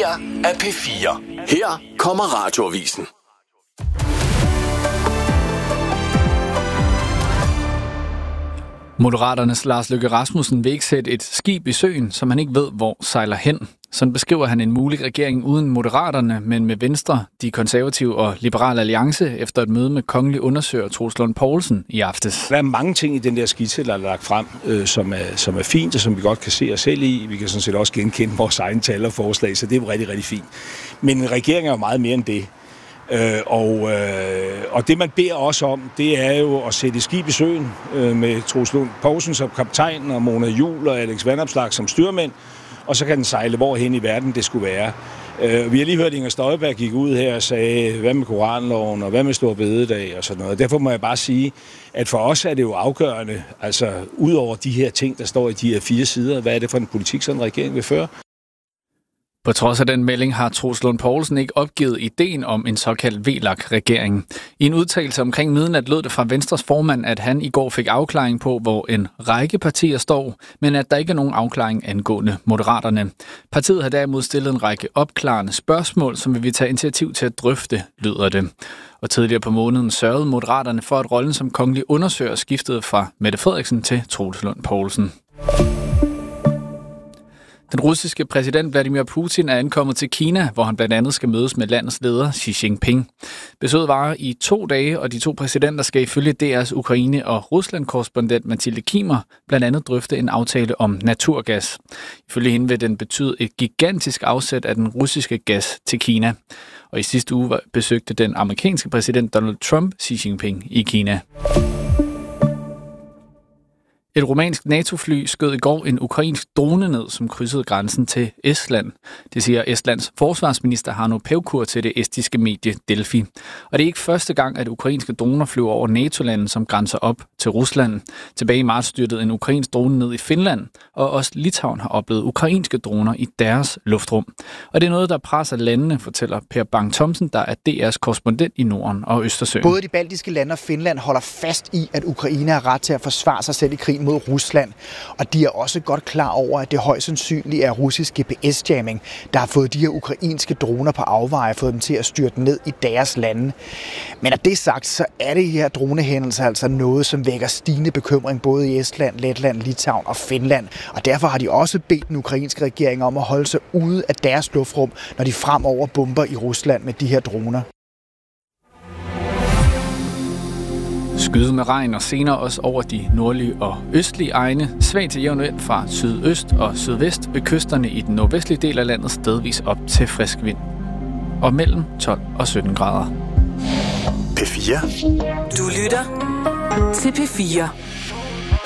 her er P4. Her kommer Radioavisen. Moderaternes Lars Løkke Rasmussen vil ikke sætte et skib i søen, som han ikke ved, hvor sejler hen. Sådan beskriver han en mulig regering uden Moderaterne, men med Venstre, De Konservative og Liberal Alliance efter et møde med kongelig undersøger Troels Lund Poulsen i aftes. Der er mange ting i den der skitse, der er lagt frem, som er fint, og som vi godt kan se os selv i. Vi kan sådan set også genkende vores egne tal og forslag, så det er rigtig, rigtig fint. Men en regering er jo meget mere end det. Og det man beder os om, det er jo at sætte skib i søen med Troels Lund Poulsen som kaptajn og Mona Juhl og Alex Vanopslagh som styrmænd, og så kan den sejle hvorhen i verden det skulle være. Vi har lige hørt, at Inger Støjberg gik ud her og sagde, hvad med koranloven og hvad med Store Bededag og sådan noget. Derfor må jeg bare sige, at for os er det jo afgørende, altså ud over de her ting, der står i de her 4 sider, hvad er det for en politik, sådan en regering vil føre? På trods af den melding har Troels Lund Poulsen ikke opgivet ideen om en såkaldt VLAK-regering. I en udtalelse omkring midnat lød det fra Venstres formand, at han i går fik afklaring på, hvor en række partier står, men at der ikke er nogen afklaring angående Moderaterne. Partiet har derimod stillet en række opklarende spørgsmål, som vi vil tage initiativ til at drøfte, lyder det. Og tidligere på måneden sørgede Moderaterne for, at rollen som kongelig undersøger skiftede fra Mette Frederiksen til Troels Lund Poulsen. Den russiske præsident Vladimir Putin er ankommet til Kina, hvor han blandt andet skal mødes med landets leder Xi Jinping. Besøget varer i 2 dage, og de 2 præsidenter skal ifølge DR's Ukraine- og Rusland-korrespondent Mathilde Kimer blandt andet drøfte en aftale om naturgas. Ifølge hende vil den betyde et gigantisk afsæt af den russiske gas til Kina. Og i sidste uge besøgte den amerikanske præsident Donald Trump Xi Jinping i Kina. Et rumænsk NATO-fly skød i går en ukrainsk drone ned, som krydsede grænsen til Estland. Det siger Estlands forsvarsminister Hanno Pevkur til det estiske medie Delfi. Og det er ikke første gang, at ukrainske droner flyver over NATO-landet, som grænser op til Rusland. Tilbage i marts styrtede en ukrainsk drone ned i Finland, og også Litauen har oplevet ukrainske droner i deres luftrum. Og det er noget, der presser landene, fortæller Per Bang-Thomsen, der er DR's korrespondent i Norden og Østersøen. Både de baltiske lande og Finland holder fast i, at Ukraine har ret til at forsvare sig selv i krigen mod Rusland. Og de er også godt klar over, at det højst sandsynligt er russisk GPS-jamming, der har fået de her ukrainske droner på afveje, fået dem til at styrte ned i deres lande. Men når det er sagt, så er det her dronehændelser altså noget, som vækker stigende bekymring både i Estland, Letland, Litauen og Finland. Og derfor har de også bedt den ukrainske regering om at holde sig ude af deres luftrum, når de fremover bomber i Rusland med de her droner. Skyde med regn og senere også over de nordlige og østlige egne. Svag til jævn vind fra sydøst og sydvest ved kysterne i den nordvestlige del af landet stedvis op til frisk vind. Og mellem 12 og 17 grader. P4. Du lytter til P4.